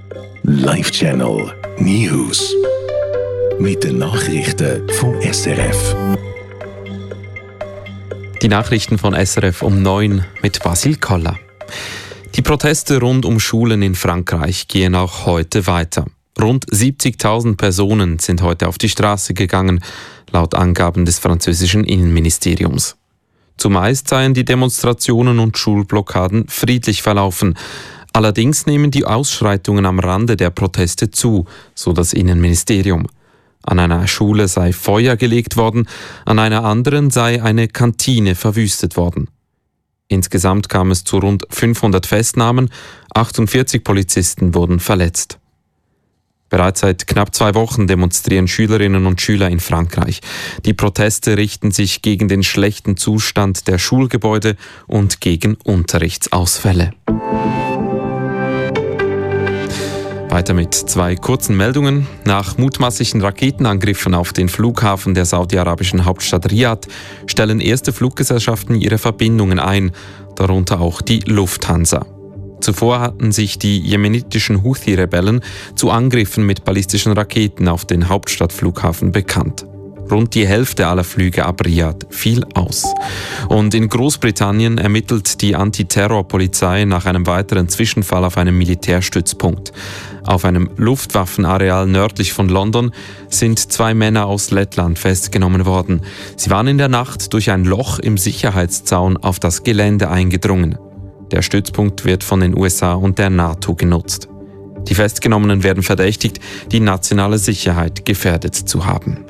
Live Channel News. Mit den Nachrichten vom SRF. Die Nachrichten von SRF um 9 mit Basil Koller. Die Proteste rund um Schulen in Frankreich gehen auch heute weiter. Rund 70.000 Personen sind heute auf die Straße gegangen, laut Angaben des französischen Innenministeriums. Zumeist seien die Demonstrationen und Schulblockaden friedlich verlaufen. Allerdings nehmen die Ausschreitungen am Rande der Proteste zu, so das Innenministerium. An einer Schule sei Feuer gelegt worden, an einer anderen sei eine Kantine verwüstet worden. Insgesamt kam es zu rund 500 Festnahmen, 48 Polizisten wurden verletzt. Bereits seit knapp 2 Wochen demonstrieren Schülerinnen und Schüler in Frankreich. Die Proteste richten sich gegen den schlechten Zustand der Schulgebäude und gegen Unterrichtsausfälle. Weiter mit 2 kurzen Meldungen. Nach mutmaßlichen Raketenangriffen auf den Flughafen der saudi-arabischen Hauptstadt Riad stellen erste Fluggesellschaften ihre Verbindungen ein, darunter auch die Lufthansa. Zuvor hatten sich die jemenitischen Houthi-Rebellen zu Angriffen mit ballistischen Raketen auf den Hauptstadtflughafen bekannt. Rund die Hälfte aller Flüge ab Riad fiel aus. Und in Großbritannien ermittelt die Antiterrorpolizei nach einem weiteren Zwischenfall auf einem Militärstützpunkt. Auf einem Luftwaffenareal nördlich von London sind 2 Männer aus Lettland festgenommen worden. Sie waren in der Nacht durch ein Loch im Sicherheitszaun auf das Gelände eingedrungen. Der Stützpunkt wird von den USA und der NATO genutzt. Die Festgenommenen werden verdächtigt, die nationale Sicherheit gefährdet zu haben.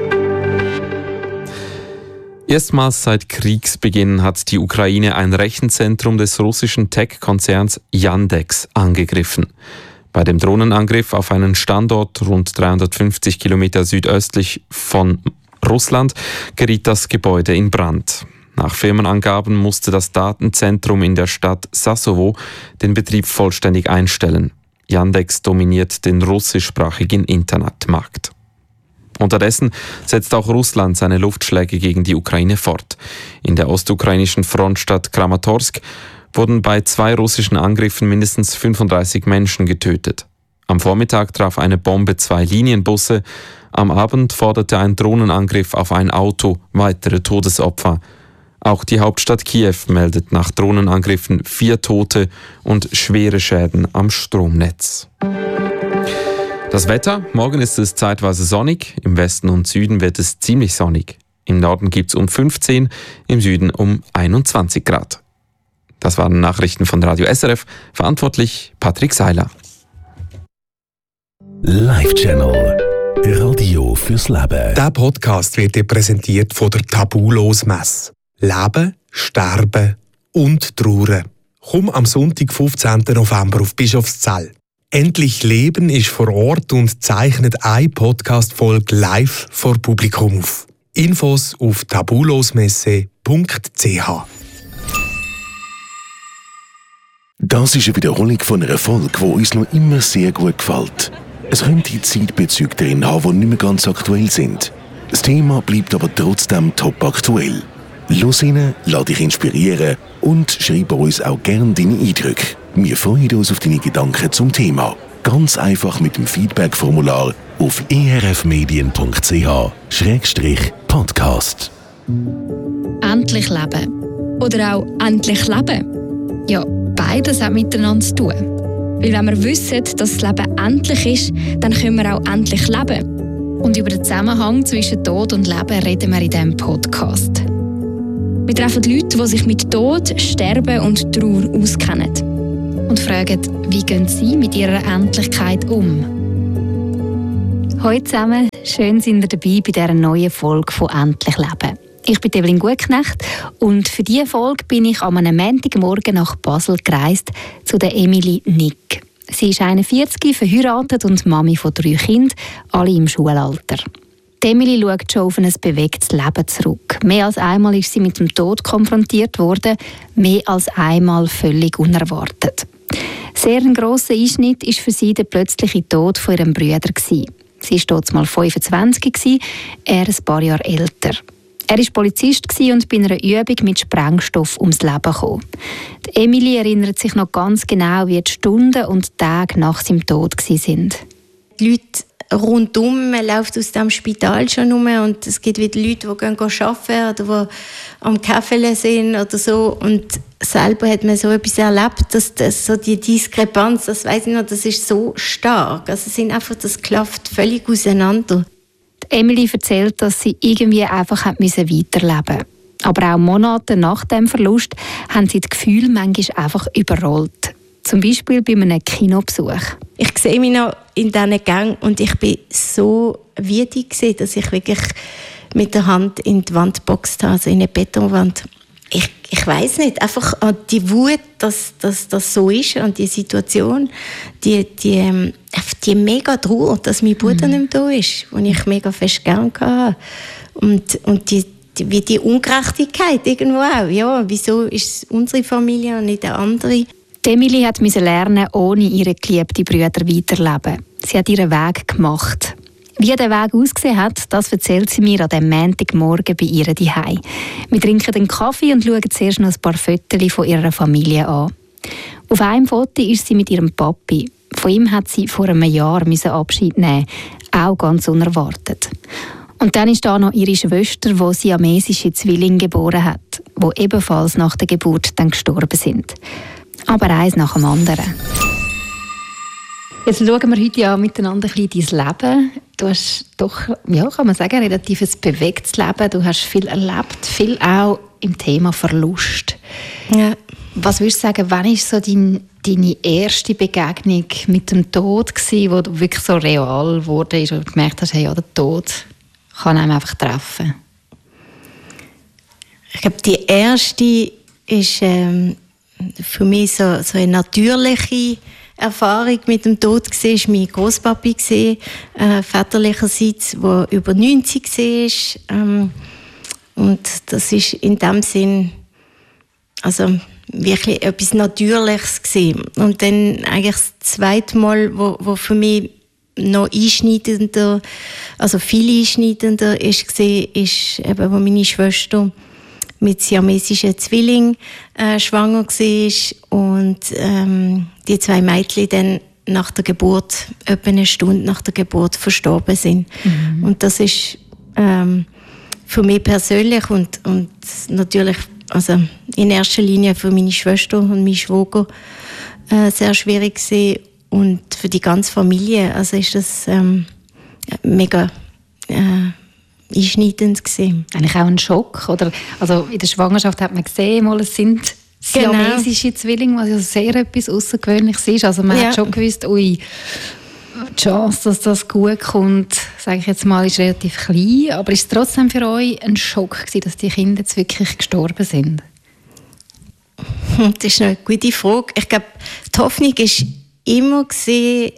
Erstmals seit Kriegsbeginn hat die Ukraine ein Rechenzentrum des russischen Tech-Konzerns Yandex angegriffen. Bei dem Drohnenangriff auf einen Standort rund 350 Kilometer südöstlich von Russland geriet das Gebäude in Brand. Nach Firmenangaben musste das Datenzentrum in der Stadt Sassovo den Betrieb vollständig einstellen. Yandex dominiert den russischsprachigen Internetmarkt. Unterdessen setzt auch Russland seine Luftschläge gegen die Ukraine fort. In der ostukrainischen Frontstadt Kramatorsk wurden bei 2 russischen Angriffen mindestens 35 Menschen getötet. Am Vormittag traf eine Bombe 2 Linienbusse. Am Abend forderte ein Drohnenangriff auf ein Auto weitere Todesopfer. Auch die Hauptstadt Kiew meldet nach Drohnenangriffen 4 Tote und schwere Schäden am Stromnetz. Das Wetter: Morgen ist es zeitweise sonnig, im Westen und Süden wird es ziemlich sonnig. Im Norden gibt es um 15, im Süden um 21 Grad. Das waren Nachrichten von Radio SRF, verantwortlich Patrick Seiler. Live Channel Radio fürs Leben. Dieser Podcast wird dir präsentiert von der Tabulos-Messe. Leben, Sterben und Trauern. Komm am Sonntag, 15. November auf Bischofszell. Endlich Leben ist vor Ort und zeichnet eine Podcast-Folge live vor Publikum auf. Infos auf tabulosmesse.ch. Das ist eine Wiederholung von einer Folge, die uns noch immer sehr gut gefällt. Es könnte Zeitbezüge drin haben, die nicht mehr ganz aktuell sind. Das Thema bleibt aber trotzdem top aktuell. Los rein, lass dich inspirieren und schreib uns auch gerne deine Eindrücke. Wir freuen uns auf deine Gedanken zum Thema. Ganz einfach mit dem Feedback-Formular auf erfmedien.ch/podcast. Endlich leben. Oder auch endlich leben. Ja, beides hat miteinander zu tun. Weil wenn wir wissen, dass das Leben endlich ist, dann können wir auch endlich leben. Und über den Zusammenhang zwischen Tod und Leben reden wir in diesem Podcast. Wir treffen Leute, die sich mit Tod, Sterben und Trauer auskennen. Und fragen, wie gehen sie mit ihrer Endlichkeit um? Hallo zusammen, schön sind ihr dabei bei dieser neuen Folge von «Endlich Leben». Ich bin Evelyn Gutknecht und für diese Folge bin ich an einem Montagmorgen nach Basel gereist zu der Emily Nick. Sie ist 41, verheiratet und Mami von 3 Kindern, alle im Schulalter. Die Emily schaut schon auf ein bewegtes Leben zurück. Mehr als einmal ist sie mit dem Tod konfrontiert worden, mehr als einmal völlig unerwartet. Sehr ein grosser Einschnitt war für sie der plötzliche Tod von ihrem Bruder. Sie war dort mal 25, er ein paar Jahre älter. Er war Polizist und bei einer Übung mit Sprengstoff ums Leben gekommen. Die Emily erinnert sich noch ganz genau, wie die Stunden und Tage nach seinem Tod waren. Die Leute rundum, man läuft aus dem Spital schon rum und es gibt wieder Leute, die gehen arbeiten oder die am Kaffee sind oder so. Und selber hat man so etwas erlebt, dass das, so die Diskrepanz, das weiss ich noch, das ist so stark. Also das klafft völlig auseinander. Emily erzählt, dass sie irgendwie einfach weiterleben musste. Aber auch Monate nach dem Verlust haben sie das Gefühl manchmal einfach überrollt. Zum Beispiel bei einem Kinobesuch. Ich sehe mich noch in diesen Gang und ich bin so wütig, dass ich wirklich mit der Hand in die Wand geboxt habe, also in eine Betonwand. Ich weiss nicht, einfach die Wut, dass das so ist und die Situation, die mega Trauer, dass mein Bruder nicht mehr da ist, den ich mega fest gerne hatte. Und die Ungerechtigkeit irgendwo auch. Ja, wieso ist es unsere Familie und nicht eine andere? Emily musste lernen, ohne ihre geliebten Brüder weiterleben. Sie hat ihren Weg gemacht. Wie der Weg ausgesehen hat, das erzählt sie mir an dem Montagmorgen bei ihr zuhause. Wir trinken einen Kaffee und schauen zuerst noch ein paar Fotos von ihrer Familie an. Auf einem Foto ist sie mit ihrem Papi. Von ihm hat sie vor einem Jahr Abschied nehmen, auch ganz unerwartet. Und dann ist da noch ihre Schwester, die siamesische Zwillinge geboren hat, die ebenfalls nach der Geburt dann gestorben sind. Aber eins nach dem anderen. Jetzt schauen wir heute ja miteinander ein bisschen dein Leben. Du hast doch, ja, kann man sagen, relativ ein bewegtes Leben. Du hast viel erlebt, viel auch im Thema Verlust. Ja. Was würdest du sagen, wann war so deine erste Begegnung mit dem Tod gewesen, wo du wirklich so real wurde und du gemerkt hast, hey, ja, der Tod kann einem einfach treffen? Ich glaube, die erste ist für mich so eine natürliche Erfahrung mit dem Tod war mein Grosspapi, väterlicherseits, der über 90 war. Und das ist in dem Sinn also wirklich etwas Natürliches gewesen. Und dann eigentlich das zweite Mal, wo für mich noch einschneidender, also viel einschneidender ist eben, wo meine Schwester mit siamesischen Zwillingen schwanger war und die zwei Mädchen dann nach der Geburt, etwa eine Stunde nach der Geburt, verstorben sind. Mhm. Und das ist für mich persönlich und natürlich also in erster Linie für meine Schwester und meinen Schwager sehr schwierig gewesen. Und für die ganze Familie also ist das mega einschneidend gewesen. Eigentlich auch ein Schock, oder? Also in der Schwangerschaft hat man gesehen, es sind siamesische Zwillinge, was ja sehr etwas Außergewöhnliches ist. Also man hat schon gewusst, die Chance, dass das gut kommt, sage ich jetzt mal, ist relativ klein. Aber ist es trotzdem für euch ein Schock gewesen, dass die Kinder jetzt wirklich gestorben sind? Das ist eine gute Frage. Ich glaube, die Hoffnung war immer gewesen,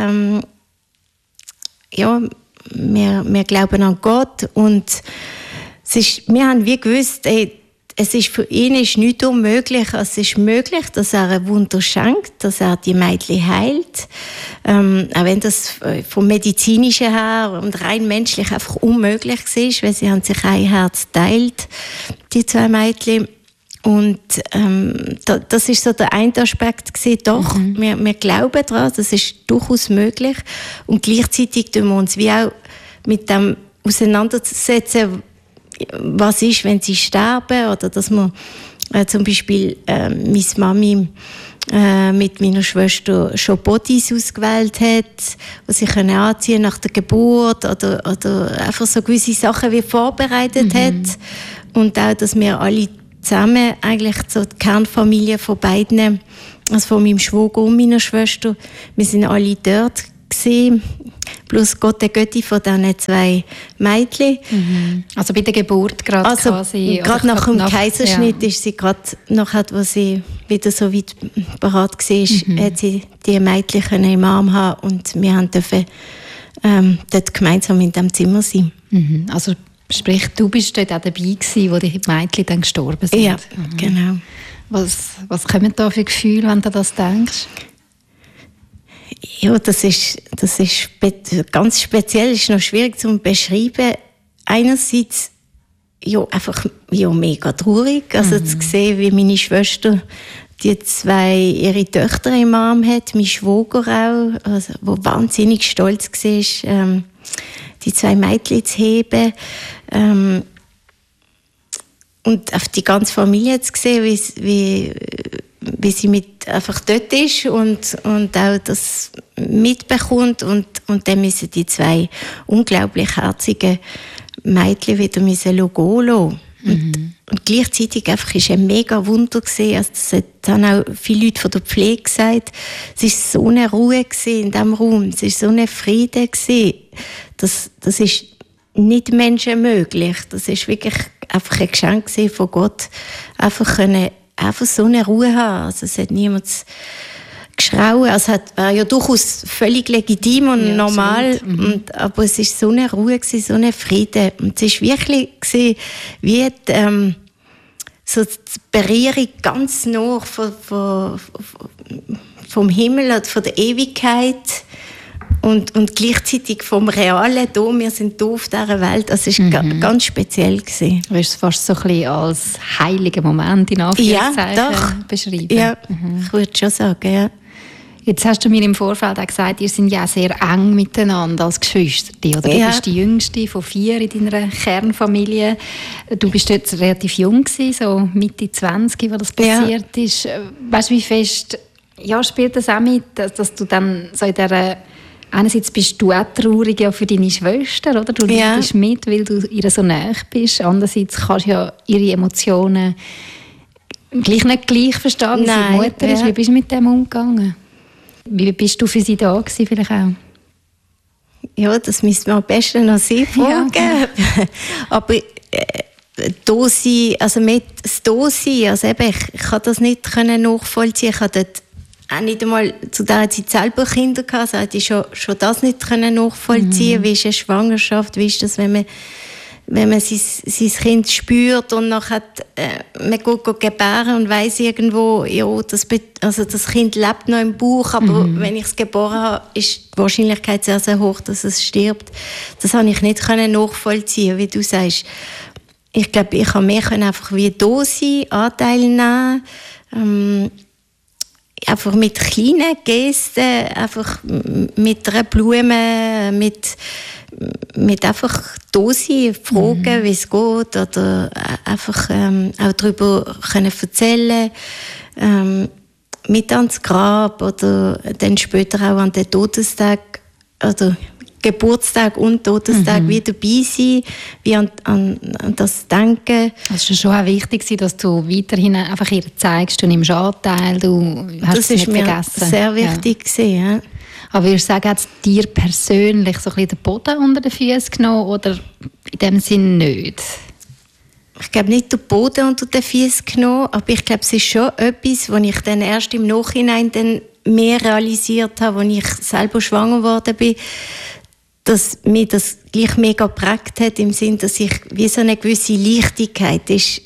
wir glauben an Gott und wir haben wie gewusst, es ist für ihn nichts unmöglich. Es ist möglich, dass er ein Wunder schenkt, dass er die Mädchen heilt. Auch wenn das vom Medizinischen her und rein menschlich einfach unmöglich ist, weil sie haben sich ein Herz teilt, die zwei Mädchen. Und das ist so der eine Aspekt gewesen. Doch, wir glauben daran, das ist durchaus möglich. Und gleichzeitig tun wir uns wie auch mit dem auseinandersetzen, was ist, wenn sie sterben, oder dass man zum Beispiel meine Mami mit meiner Schwester schon Bodies ausgewählt hat, die sie anziehen nach der Geburt, oder einfach so gewisse Sachen wie vorbereitet hat. Und auch, dass wir alle zusammen eigentlich so die Kernfamilie von beiden, also von meinem Schwager und meiner Schwester, wir sind alle dort gewesen, plus Gott der Götti von diesen zwei Mädchen. Mhm. Also bei der Geburt gerade also quasi? Gerade nach dem Kaiserschnitt ist sie gerade nachher, wo sie wieder so weit bereit war, hat sie die Mädchen im Arm haben und wir dürfen dort gemeinsam in diesem Zimmer sein. Mhm. Also sprich, du bist dort auch dabei gewesen, wo die Mädchen dann gestorben sind? Ja, genau. Was kommen da für Gefühle, wenn du das denkst? Ja, das ist ganz speziell, ist noch schwierig zu beschreiben. Einerseits, einfach mega traurig. Also zu sehen, wie meine Schwester ihre Töchter im Arm hat, mein Schwager auch, also, wo wahnsinnig stolz war, die 2 Mädchen zu heben. Und auf die ganze Familie zu sehen, wie sie einfach dort ist und auch das mitbekommt. Und dann müssen die 2 unglaublich herzigen Mädchen wieder gehen lassen. Und gleichzeitig einfach ist ein mega Wunder gewesen. Also das haben auch viele Leute von der Pflege gesagt. Es war so eine Ruhe in diesem Raum. Es war so ein Frieden gewesen. Das ist nicht menschenmöglich. Das ist wirklich einfach ein Geschenk von Gott. Einfach so eine Ruhe haben. Also es hat niemand geschrauen. Also es war ja durchaus völlig legitim und normal. Aber es war so eine Ruhe, so ein Frieden. Und es war wirklich wie so die Berührung ganz nah vom Himmel oder von der Ewigkeit. Und gleichzeitig vom Realen hier, wir sind hier auf dieser Welt. Das war ganz speziell. Würdest du es fast so ein bisschen als heiligen Moment in Anführungszeichen beschreiben? Ja, ich würde schon sagen, ja. Jetzt hast du mir im Vorfeld auch gesagt, ihr seid ja sehr eng miteinander als Geschwister. Oder? Du bist die Jüngste von 4 in deiner Kernfamilie. Du bist dort relativ jung gewesen, so Mitte 20, als das passiert ist. Weißt du, wie fest spielt das auch mit, dass du dann so in dieser... Einerseits bist du auch traurig für deine Schwester, oder? Du leidest mit, weil du ihr so nahe bist. Andererseits kannst du ja ihre Emotionen nicht gleich verstehen, wie sie Mutter ist. Wie bist du mit dem umgegangen? Wie bist du für sie da gewesen, vielleicht auch? Ja, das müsste man am besten noch sie fragen. Ja. Aber da sein, also mit das Da-Sein, also eben, ich kann das nicht nachvollziehen. Ich habe dort auch nicht einmal zu dieser Zeit selber Kinder gehabt, also ich schon das nicht nachvollziehen. Wie ist eine Schwangerschaft, wie ist das, wenn man sein Kind spürt und nachher man geht gebären und weiss irgendwo, das Kind lebt noch im Bauch, aber wenn ich es geboren habe, ist die Wahrscheinlichkeit sehr, sehr hoch, dass es stirbt. Das habe ich nicht nachvollziehen, wie du sagst. Ich glaube, ich kann mehr einfach wie da sein, Anteil nehmen, einfach mit kleinen Gesten, einfach mit einer Blume, mit einfach da sein, fragen, wie es geht, oder einfach auch darüber können erzählen, mit ans Grab oder dann später auch an den Todestag oder Geburtstag und Todestag wie dabei sein, wie an das Denken. Es war schon auch wichtig, dass du weiterhin einfach ihr zeigst, du nimmst Anteil, du hast es nicht vergessen. Das ist mir sehr wichtig gewesen, ja. Aber würdest du sagen, hat es dir persönlich so ein bisschen den Boden unter den Füßen genommen oder in dem Sinn nicht? Ich glaube nicht den Boden unter den Füßen genommen, aber ich glaube, es ist schon etwas, was ich dann erst im Nachhinein dann mehr realisiert habe, als ich selber schwanger geworden bin, dass mich das gleich mega geprägt hat, im Sinn, dass ich wie so eine gewisse Leichtigkeit ist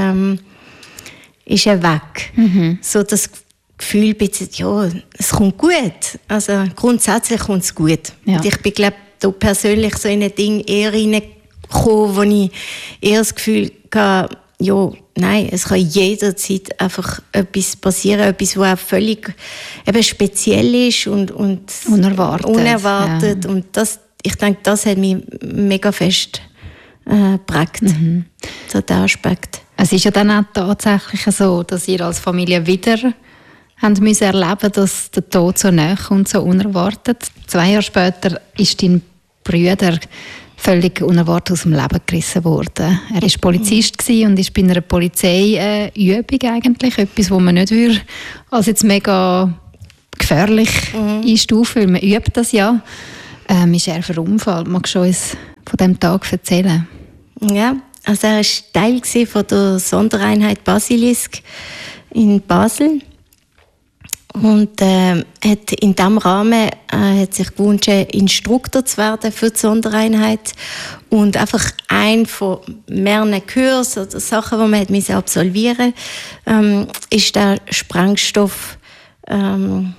weg. So das Gefühl, es kommt gut. Also grundsätzlich kommt es gut. Ja. Und ich bin, glaube ich, persönlich so in ein Ding eher reingekommen, wo ich eher das Gefühl hatte, es kann jederzeit einfach etwas passieren, etwas, was auch völlig eben speziell ist und unerwartet. Ja. Und das, ich denke, das hat mich mega fest geprägt, so der Aspekt. Es ist ja dann auch tatsächlich so, dass ihr als Familie wieder müssen erleben, dass der Tod so nahe und so unerwartet. 2 Jahre später ist dein Bruder völlig unerwartet aus dem Leben gerissen worden. Er war Polizist und ist bei einer Polizeiübung eigentlich. Etwas, was man nicht als jetzt mega gefährlich einstufen, weil man übt das ja. Ist er verunfallt? Magst du uns von diesem Tag erzählen? Ja, also er war Teil von der Sondereinheit Basilisk in Basel. Und hat in diesem Rahmen hat sich gewünscht, Instruktor zu werden für die Sondereinheit. Und einfach ein von mehreren Kursen oder Sachen, die man absolvieren musste, ist der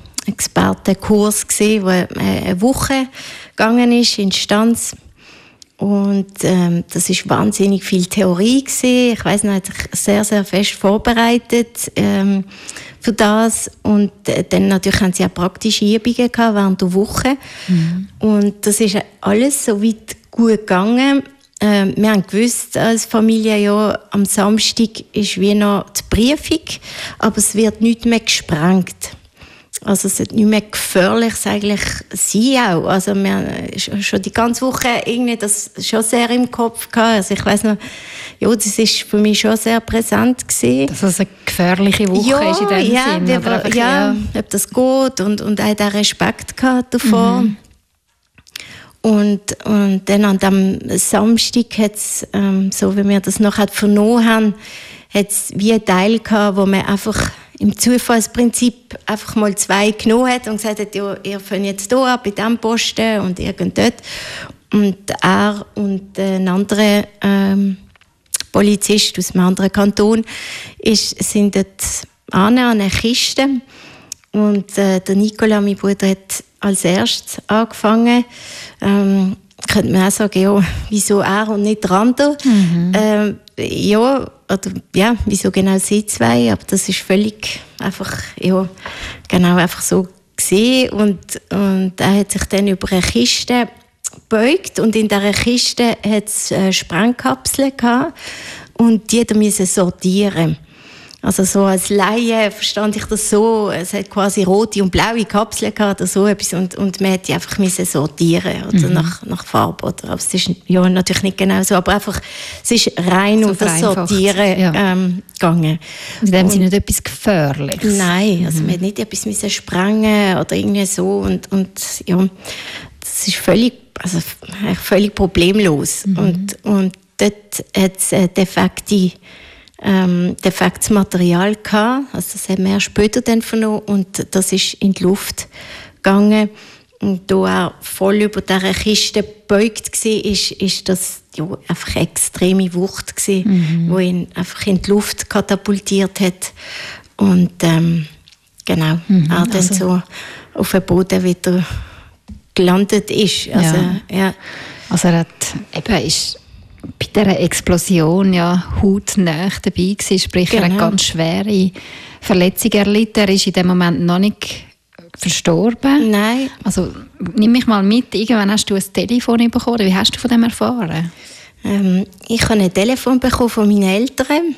Sprengstoff-Expertenkurs gewesen, der eine Woche gegangen ist in Stanz. Und das ist wahnsinnig viel Theorie gewesen. Ich weiss noch, ich habe sich sehr, sehr fest vorbereitet für das. Und dann natürlich haben sie auch praktische Übungen gehabt während der Woche. Und das ist alles so weit gut gegangen. Wir haben gewusst als Familie, ja, am Samstag ist wie noch die Prüfung, aber es wird nicht mehr gesprengt. Also es wird nicht mehr gefährlich eigentlich sein auch. Also wir haben schon die ganze Woche irgendwie das schon sehr im Kopf gehabt. Also ich weiss noch, ja, das ist für mich schon sehr präsent gewesen. Dass es eine gefährliche Woche ist in dem Sinne. Ja, ob das geht und auch den Respekt gehabt davor. Und dann an dem Samstag hat es, so wie wir das noch vernommen haben, hat es wie einen Teil gehabt, wo man einfach im Zufallsprinzip einfach mal 2 genommen hat und gesagt hat, ja, ihr fängt jetzt hier an, bei diesem Posten und irgend dort. Und er und ein anderer Polizist aus einem anderen Kanton sind dort an einer Kiste. Und der Nicola, mein Bruder, hat als erstes angefangen. Könnte man auch sagen, ja, wieso er und nicht der andere? Wieso genau sie 2? Aber das ist völlig einfach, ja, genau einfach so gesehen. Und er hat sich dann über eine Kiste gebeugt und in dieser Kiste hat es Sprengkapseln gehabt und die mussten sortieren. Also so als Laie verstand ich das so, es hat quasi rote und blaue Kapseln gehabt oder so etwas und man hätte die einfach sortieren oder nach Farbe. Oder. Aber es ist ja natürlich nicht genau so, aber einfach, es ist rein so um das Sortieren gegangen. In dem Sinne nicht etwas Gefährliches? Nein, also man hätte nicht etwas sprengen oder irgendwie so und ja, das ist völlig problemlos. Und dort hat es defektes Material gehabt, also das haben wir erst später dann vernommen und das ist in die Luft gegangen und da er voll über dieser Kiste gebeugt war, ist das ja, einfach eine extreme Wucht gewesen, die ihn einfach in die Luft katapultiert hat und er dann so auf dem Boden wieder gelandet ist. Also, ja. Also er hat ist bei dieser Explosion ja hautnah dabei gewesen, sprich er hat ganz schwere Verletzungen erlitten. Er ist in dem Moment noch nicht verstorben. Nein. Also nimm mich mal mit, irgendwann hast du ein Telefon bekommen. Wie hast du von dem erfahren? Ich habe ein Telefon bekommen von meinen Eltern,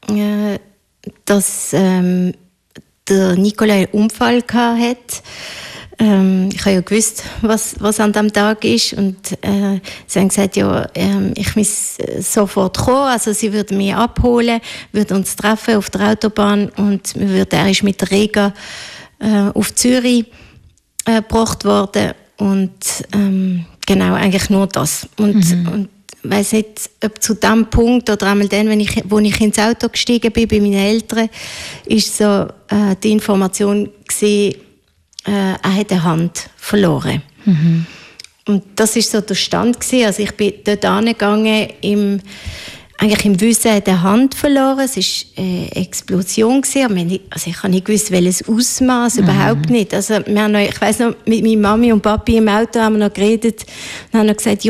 dass der Nicola einen Unfall hatte. Ich habe ja gewusst, was an diesem Tag ist und sie haben gesagt, ja, ich muss sofort kommen, also sie würden mich abholen, würden uns treffen auf der Autobahn und er ist mit der Rega auf Zürich gebracht worden und eigentlich nur das. Und ich weiss nicht, ob zu dem Punkt oder einmal dann, wo ich ins Auto gestiegen bin bei meinen Eltern, ist so die Information gewesen, er hat eine Hand verloren. Und das war so der Stand gewesen. Also ich bin dort angegangen, eigentlich im Wissen, er hat eine Hand verloren. Es war eine Explosion gewesen, aber ich habe nicht gewusst, welches Ausmaß, überhaupt nicht. Also wir haben noch, ich weiss noch, mit meiner Mami und Papi im Auto haben wir noch geredet und haben noch gesagt,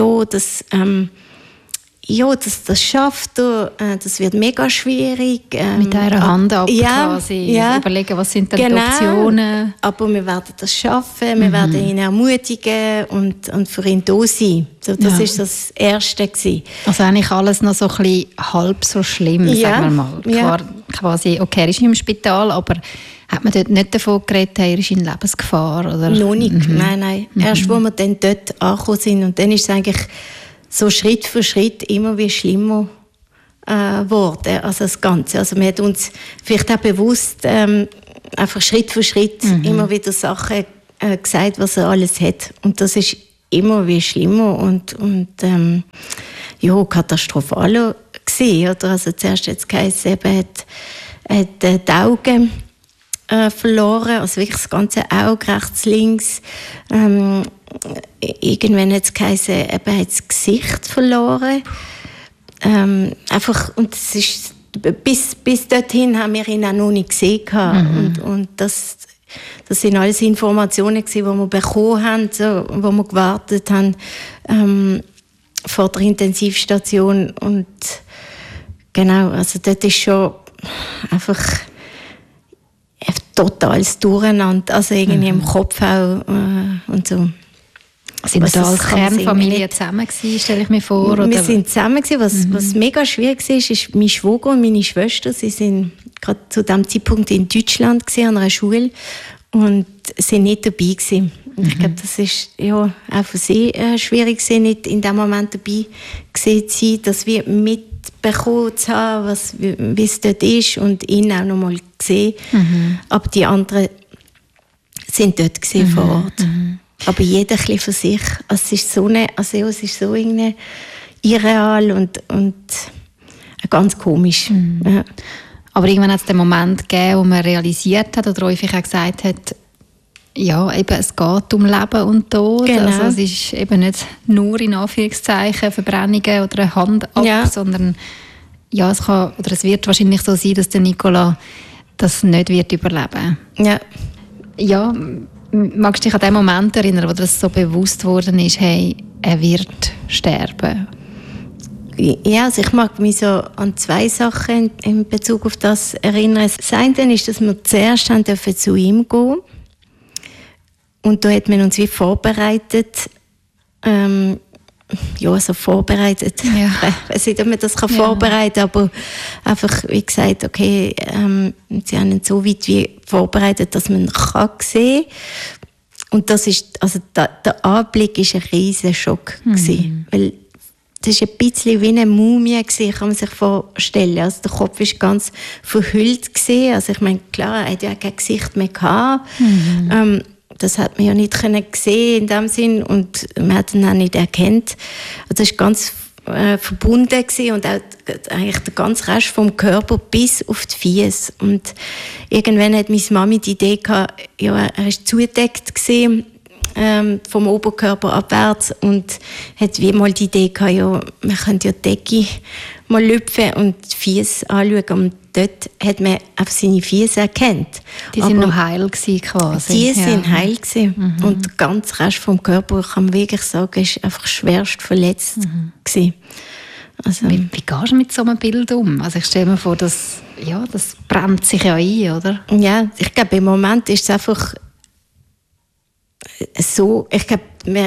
das schafft er, das wird mega schwierig. Mit einer Hand ab quasi überlegen, was sind denn die Optionen. Aber wir werden das schaffen, wir werden ihn ermutigen und für ihn da sein. So, das war das Erste gewesen. Also eigentlich alles noch so ein bisschen halb so schlimm, sagen wir mal. Ja. Quasi, okay, er ist im Spital, aber hat man dort nicht davon geredet, er ist in Lebensgefahr? Oder? Noch nicht, nein. Erst, wo wir dann dort angekommen sind und dann ist es eigentlich so Schritt für Schritt immer wie schlimmer geworden, also das Ganze. Also wir haben uns vielleicht auch bewusst einfach Schritt für Schritt immer wieder Sachen gesagt, was er alles hat. Und das ist immer wie schlimmer und katastrophaler gewesen, oder? Also zuerst hat es geheißen, er hat die Augen verloren, also wirklich das ganze Auge, rechts, links. Irgendwann hat es geheißen, er hat das Gesicht verloren. Und es ist, bis dorthin haben wir ihn auch noch nicht gesehen. Und das sind alles Informationen gewesen, die wir bekommen haben, so, wo wir gewartet haben, vor der Intensivstation. Und genau, also dort ist schon einfach ein totales Durcheinander, also irgendwie im Kopf auch und so. Sind wir da als Kernfamilie zusammen gewesen, stelle ich mir vor? Oder? Wir sind zusammen gewesen. Was mega schwierig war, ist mein Schwager und meine Schwester. Sie sind gerade zu diesem Zeitpunkt in Deutschland gewesen, an einer Schule und sind nicht dabei gewesen. Ich glaube, das ist ja auch für sie schwierig gewesen, nicht in dem Moment dabei gewesen zu sein, dass wir mitbekommen zu haben, wie es dort ist und ihn auch noch mal gesehen. Aber die anderen sind dort gewesen, vor Ort. Aber jeder ein bisschen für sich. Also es ist so irgendwie irreal und ganz komisch. Ja. Aber irgendwann hat es den Moment gegeben, wo man realisiert hat oder euch auch gesagt hat, ja, eben, es geht um Leben und Tod. Genau. Also es ist eben nicht nur in Anführungszeichen Verbrennungen oder eine Hand ab, sondern ja, es wird wahrscheinlich so sein, dass der Nicola das nicht wird überleben. Ja, magst du dich an den Moment erinnern, wo das so bewusst worden ist, hey, er wird sterben? Ja, also ich mag mich so an 2 Sachen in Bezug auf das erinnern. Das eine ist, dass wir zuerst zu ihm gehen. Und da hat man uns wie vorbereitet. Vorbereitet. Ja. Ich weiß nicht, ob man das vorbereiten kann, aber einfach, wie gesagt, okay, sie haben ihn so weit wie vorbereitet, dass man ihn sehen kann. Und das ist, also der Anblick war ein riesen Schock gewesen, weil das war ein bisschen wie eine Mumie gewesen, kann man sich vorstellen. Also der Kopf war ganz verhüllt gewesen. Also ich meine, klar, er hatte ja kein Gesicht mehr gehabt. Das hat man ja nicht sehen in dem Sinn und man hat ihn auch nicht erkannt. Also das war ganz verbunden gewesen und auch eigentlich der ganze Rest vom Körper bis auf die Füße. Und irgendwann hat meine Mami die Idee gehabt, ja, er war zugedeckt gewesen, vom Oberkörper abwärts und hat wie mal die Idee gehabt, ja, man könnte ja die Decke mal lüpfen und die Füße anschauen. Und dort hat man auf seine Füße erkannt. Die sind noch heil gewesen, quasi. Die sind heil gewesen. Und der ganze Rest vom Körper, kann man wirklich sagen, ist einfach schwerst verletzt gewesen. Also, wie gehst du mit so einem Bild um? Also ich stelle mir vor, das brennt sich ja ein, oder? Ja, ich glaube, im Moment ist es einfach so, ich glaube,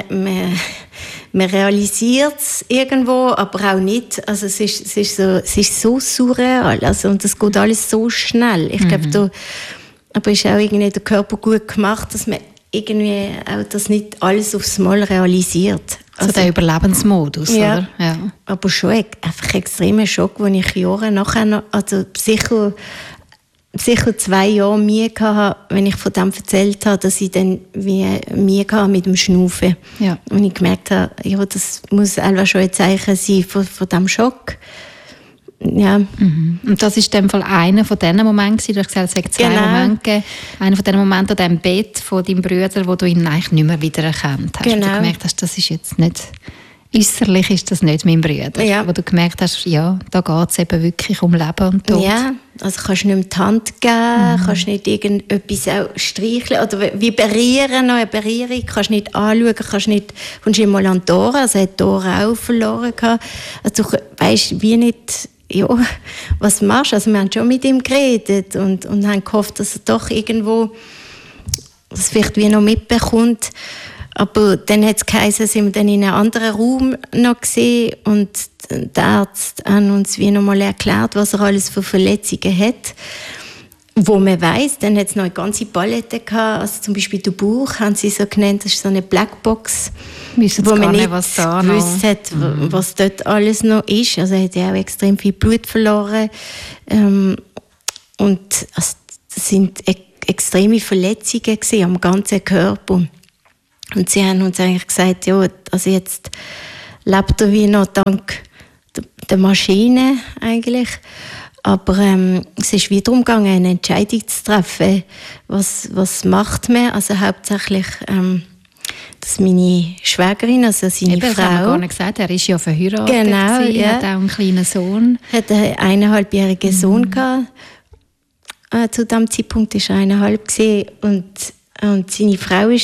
man realisiert es irgendwo, aber auch nicht. Also es ist so surreal, also, und es geht alles so schnell. Ich glaube, aber ist auch irgendwie der Körper gut gemacht, dass man irgendwie auch das nicht alles aufs Mal realisiert. Also der Überlebensmodus, oder? Ja. Aber schon einfach ein extremer Schock, den ich Jahre nachher noch, also sicher 2 Jahre Mühe hatte, wenn ich von dem erzählt habe, dass ich dann wie Mühe hatte mit dem Schnaufen. Ja. Und ich gemerkt habe, ja, das muss einfach schon ein Zeichen sein von dem Schock. Ja. Und das ist in dem Fall einer von diesen Momenten, du hast gesagt, es hätte 2 Momente gegeben. Einer von diesen Momenten an diesem Bett von deinem Bruder, wo du ihn eigentlich nicht mehr wiedererkannt hast. Genau. Wo du gemerkt hast, das ist jetzt nicht... Äußerlich ist das nicht mein Bruder. Ja. Wo du gemerkt hast, ja, da geht es eben wirklich um Leben und Tod. Ja, also kannst du nicht mehr die Hand geben, kannst nicht irgendetwas auch streicheln oder wie berühren, noch eine Berührung, kannst nicht anschauen, kommst nicht mal an die Ohren, also hat die Ohren auch verloren gehabt. Also du weisst wie nicht, ja, was machst du? Also wir haben schon mit ihm geredet und haben gehofft, dass er doch irgendwo das vielleicht wie noch mitbekommt. Aber dann hat es geheißen, sind wir dann in einem anderen Raum noch gesehen und der Arzt hat uns wie noch mal erklärt, was er alles für Verletzungen hat. Wo man weiss, dann hat es noch eine ganze Palette gehabt, also zum Beispiel der Bauch, haben sie so genannt, das ist so eine Blackbox, wo man nicht gewusst hat, was dort alles noch ist. Also er hat ja auch extrem viel Blut verloren und also, das sind extreme Verletzungen gewesen, am ganzen Körper. Und sie haben uns eigentlich gesagt, ja, also jetzt lebt er wie noch dank der Maschine eigentlich. Aber es ist wieder umgegangen, eine Entscheidung zu treffen. Was macht man? Also hauptsächlich, dass meine Schwägerin, also seine Frau... Das haben wir gar nicht gesagt, er ist ja verheiratet. Genau, ja. Hat auch einen kleinen Sohn. Hat einen 1,5-jährigen Sohn gehabt. Zu diesem Zeitpunkt war er 1,5 und seine Frau ist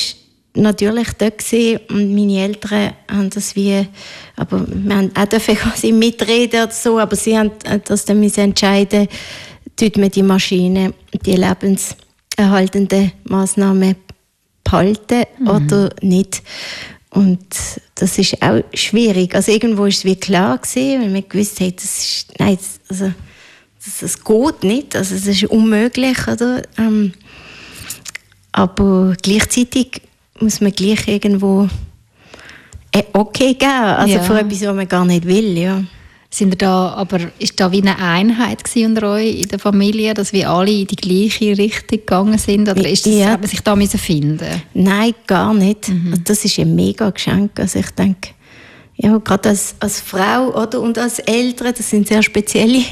natürlich dort gesehen und meine Eltern haben das aber wir haben auch dürfen mitreden oder so, aber sie haben das dann entscheiden, tut man die Maschine, die lebenserhaltende Massnahme behalten oder nicht. Und das ist auch schwierig. Also irgendwo ist es wie klar gewesen, wenn man gewusst hat, das geht nicht, also es ist unmöglich, oder? Aber gleichzeitig muss man gleich irgendwo okay geben, also für etwas, was man gar nicht will, ja. Ist da wie eine Einheit unter euch in der Familie, dass wir alle in die gleiche Richtung gegangen sind? Oder ist das, hat man sich da finden? Nein, gar nicht. Also das ist ein mega Geschenk. Also ich denke, ja, gerade als Frau oder, und als Eltern, das sind sehr spezielle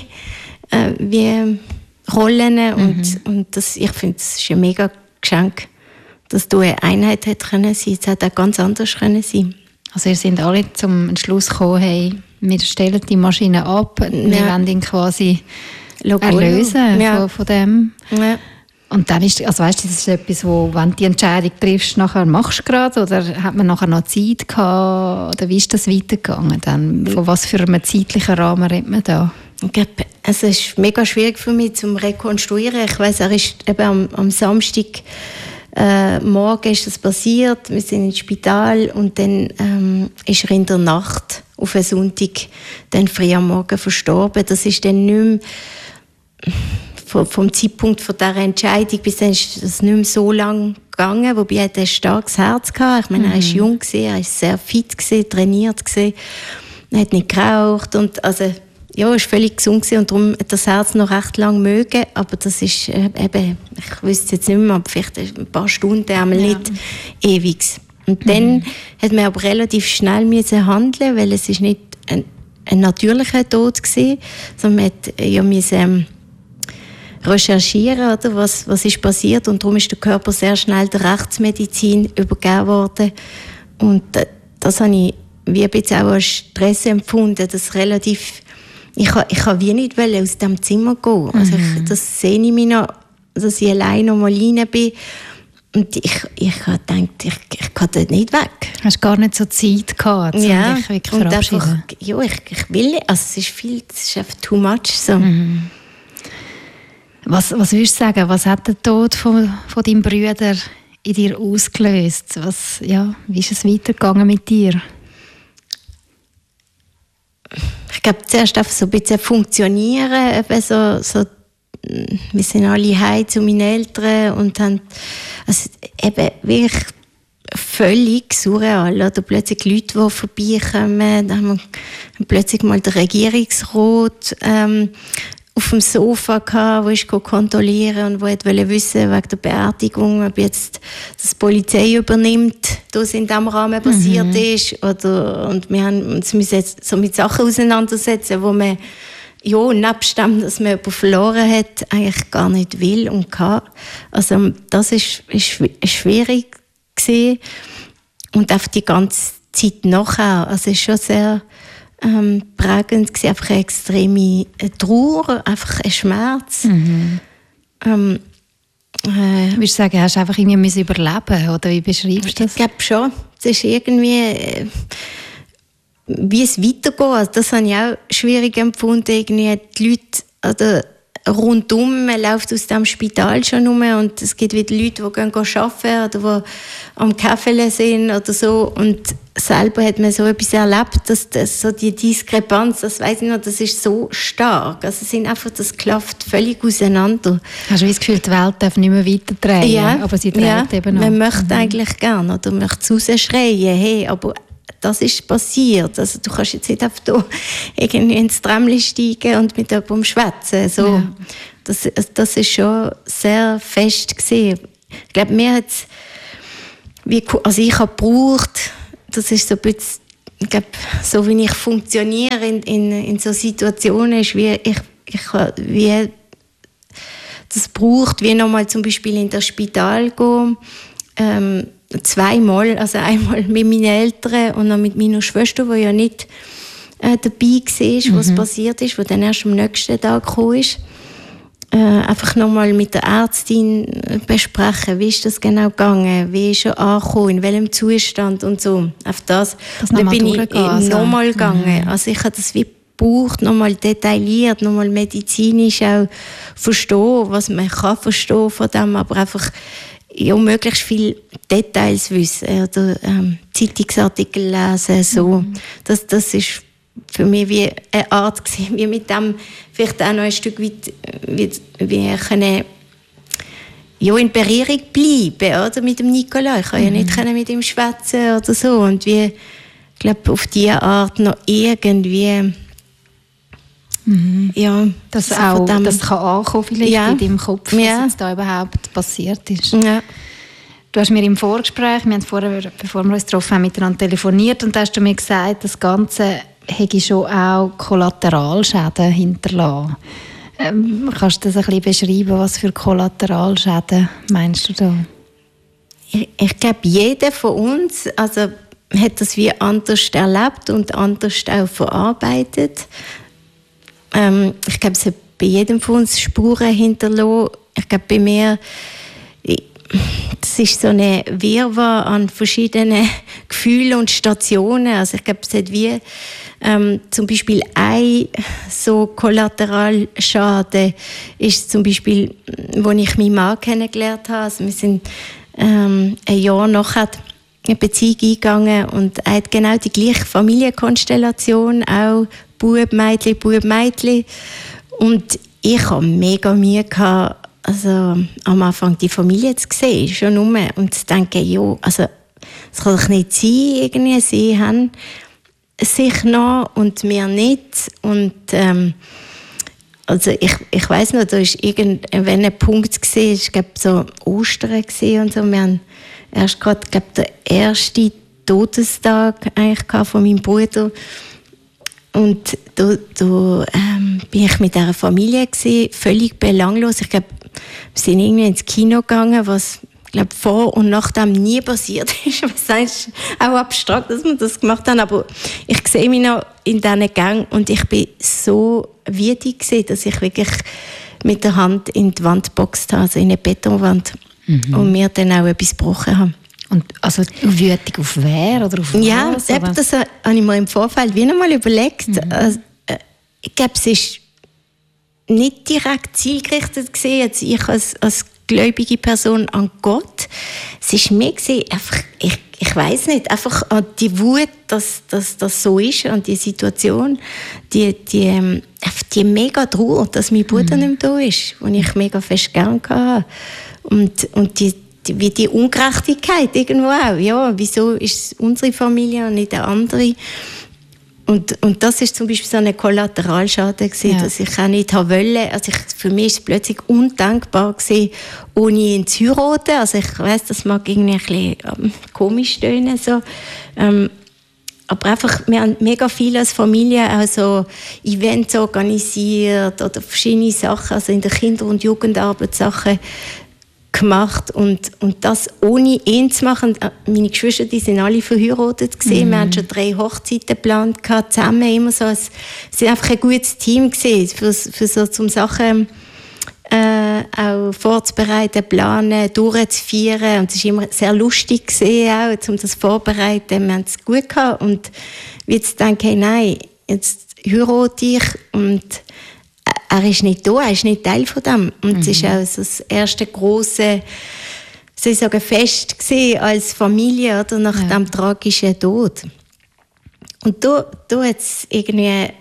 Rollen. Und ich finde, das ist ein mega Geschenk, dass du eine Einheit hätte können sein. Es hätte auch ganz anders können sein. Also ihr seid alle zum Entschluss gekommen, hey, wir stellen die Maschine ab, wir wollen ihn quasi erlösen von dem. Ja. Und dann ist, also weißt du, das ist etwas, wo, wenn du die Entscheidung triffst, nachher machst du gerade, oder hat man nachher noch Zeit gehabt, oder wie ist das weitergegangen dann? Von was für einem zeitlichen Rahmen redet man da? Ich glaube, es ist mega schwierig für mich zum Rekonstruieren. Ich weiss, er ist eben am Samstag morgen ist das passiert, wir sind ins Spital und dann ist er in der Nacht auf einen Sonntag dann früh am Morgen verstorben. Das ist dann nicht mehr vom Zeitpunkt von dieser Entscheidung bis dann ist das nicht mehr so lang gegangen, wobei er ein starkes Herz hatte. Ich meine, er war jung, er war sehr fit, trainiert, er hat nicht geraucht und also ja, er war völlig gesund und darum hat das Herz noch recht lang mögen, aber das ist eben, ich wüsste jetzt nicht mehr, aber vielleicht ein paar Stunden, einmal nicht ewig. Und dann hat man aber relativ schnell handeln, weil es ist nicht ein natürlicher Tod war, sondern man musste recherchieren, oder, was ist passiert und darum ist der Körper sehr schnell der Rechtsmedizin übergeben worden und das habe ich wie ein bisschen auch als Stress empfunden, dass relativ ich kann wie nicht aus diesem Zimmer gehen. Also das sehe ich mich noch, dass ich allein noch mal rein bin. Und ich habe gedacht, ich kann dort nicht weg. Hast du gar nicht so Zeit gehabt, um dich wirklich verabschieden? Ja, ich will nicht. Also es ist einfach too much. So. Was würdest du sagen, was hat der Tod von deinem Bruder in dir ausgelöst? Wie ist es weitergegangen mit dir? Ich glaube, zuerst einfach so ein bisschen funktionieren. Eben so, wir sind alle heim zu meinen Eltern und haben also eben wirklich völlig surreal. Oder plötzlich Leute, die vorbeikommen. Dann haben wir plötzlich mal den Regierungsrat auf dem Sofa gehabt, wo ich kontrollieren und wo wollte wissen wegen der Beerdigung, ob jetzt das Polizei übernimmt, was in diesem Rahmen passiert ist, und wir haben uns jetzt so mit Sachen auseinandersetzen, wo man nebst dem, dass man jemanden verloren hat, eigentlich gar nicht will und kann. Also das ist schwierig gewesen. Und einfach die ganze Zeit nachher, also es ist schon sehr prägend gewesen, einfach eine extreme Trauer, einfach ein Schmerz. Würdest du sagen, hast du einfach irgendwie überleben, oder wie beschreibst du das? Ich glaube schon. Es ist irgendwie, wie es weitergeht. Also das habe ich auch schwierig empfunden. Irgendwie die Leute oder rundum, man läuft aus dem Spital schon rum und es gibt wieder Leute, die gehen arbeiten oder die am Kaffee sind oder so. Und selber hat man so etwas erlebt, dass so die Diskrepanz, das weiss ich noch, das ist so stark. Also das klafft völlig auseinander. Hast du das Gefühl, die Welt darf nicht mehr weiter drehen, aber sie dreht eben noch? Man möchte eigentlich gerne oder möchte es rausschreien, hey, aber das ist passiert. Also du kannst jetzt nicht auf da irgendwie ins Tramli steigen und mit jemandem schwätzen. So. Ja. Das ist schon sehr fest gewesen. Ich glaube, mir hat ich habe gebraucht, das ist so ein bisschen, ich glaube, so wie ich funktioniere in so Situationen, ist wie wie das braucht, wie nochmal zum Beispiel in das Spital gehen, zweimal, also einmal mit meinen Eltern und dann mit meiner Schwester, die ja nicht dabei war, was passiert ist, die dann erst am nächsten Tag gekommen ist. einfach nochmal mit der Ärztin besprechen, wie ist das genau gegangen, wie ist er angekommen, in welchem Zustand und so. Auf das dann bin ich nochmal gegangen. Also ich habe das wie gebraucht, nochmal detailliert, nochmal medizinisch auch verstehen, was man kann verstehen von dem, aber einfach möglichst viele Details wissen oder Zeitungsartikel lesen, so. Das ist für mich wie eine Art gewesen, wie mit dem vielleicht auch noch ein Stück weit wie können in Berührung bleiben, oder, mit dem Nicola. Ich kann ja nicht mit ihm schwätzen oder so. Und wie, ich glaube, auf diese Art noch irgendwie das auch, das kann ankommen vielleicht in deinem Kopf, was jetzt da überhaupt passiert ist. Ja. Du hast mir im Vorgespräch, wir haben vorher, bevor wir uns getroffen haben, miteinander telefoniert und da hast du mir gesagt, das Ganze hätte schon auch Kollateralschäden hinterlassen. Kannst du das ein bisschen beschreiben, was für Kollateralschäden meinst du da? Ich glaube, jeder von uns hat das wie anders erlebt und anders auch verarbeitet. Ich glaube, es hat bei jedem von uns Spuren hinterlassen. Ich glaube, bei mir, das ist so eine Wirrwarr an verschiedenen Gefühlen und Stationen. Also ich glaube, es hat wie zum Beispiel ein so Kollateralschaden ist zum Beispiel, wo ich meinen Mann kennengelernt habe. Also wir sind ein Jahr nachher eine Beziehung eingegangen und er hat genau die gleiche Familienkonstellation, auch Bub, Mädchen. Und ich hatte mega Mühe gehabt, also am Anfang die Familie zu sehen, schon nur. Und zu denken, das kann doch nicht sein, irgendwie, sie haben sich noch und wir nicht. Und also ich weiss noch, da war irgendwann ein Punkt gewesen, ich glaube so Ostern gewesen und so. Wir haben erst gerade, den ersten Todestag eigentlich von meinem Bruder. Und da bin ich mit dieser Familie gewesen, völlig belanglos. Ich glaube, wir sind irgendwie ins Kino gegangen, was vor und nachdem nie passiert ist. Das ist auch abstrakt, dass wir das gemacht haben. Aber ich sehe mich noch in diesen Gang und ich bin so wütig gewesen, dass ich wirklich mit der Hand in die Wand geboxt habe, also in eine Betonwand. Und mir dann auch etwas gebrochen haben. Und also wütig auf wer oder auf was? Ja, das habe ich mir im Vorfeld wie noch mal überlegt. Also, ich glaube, es ist nicht direkt zielgerichtet gewesen, jetzt ich als gläubige Person an Gott. Es ist mir gewesen, einfach, ich weiss nicht, einfach an die Wut, dass das so ist, an die Situation, die mega Trauer, dass mein Bruder nicht mehr da ist, den ich mega fest gern hatte. Und die Ungerechtigkeit irgendwo auch. Ja, wieso ist es unsere Familie und nicht eine andere? Und das ist zum Beispiel so ein Kollateralschaden gewesen, dass ich auch nicht wollte. Also für mich ist es plötzlich undenkbar gewesen, ohne ihn zu heiraten. Also ich weiss, das mag irgendwie ein bisschen komisch tönen, so. Aber einfach, wir haben mega viel als Familie auch so Events organisiert oder verschiedene Sachen, also in der Kinder- und Jugendarbeit Sachen gemacht und das ohne ihn zu machen. Meine Geschwister, die sind alle verheiratet gewesen. Wir haben schon 3 Hochzeiten geplant gehabt, zusammen immer so. Es war einfach ein gutes Team gewesen, für so zum Sachen auch vorzubereiten, planen, durchzuführen. Und es war immer sehr lustig gewesen, auch, um das vorzubereiten. Wir haben es gut gehabt und jetzt denke ich, nein, jetzt heirate ich und er ist nicht da, er ist nicht Teil von dem. Und es war auch so das erste grosse, soll ich sagen, Fest gewesen als Familie, oder, nach dem tragischen Tod. Und da hat es irgendwie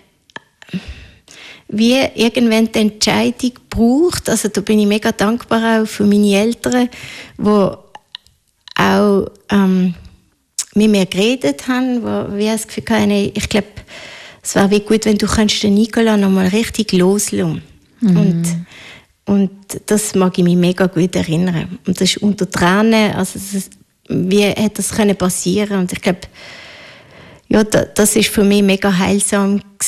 wie irgendwann die Entscheidung gebraucht. Also da bin ich mega dankbar auch für meine Eltern, die auch mit mir geredet haben, wo wir das Gefühl hatten, ich glaube, es wäre wie gut, wenn du den Nicola noch mal richtig loslassen. Und das mag ich mich mega gut erinnern. Und das ist unter Tränen, also wie hätte das passieren können? Und ich glaube, ja, das ist für mich mega heilsam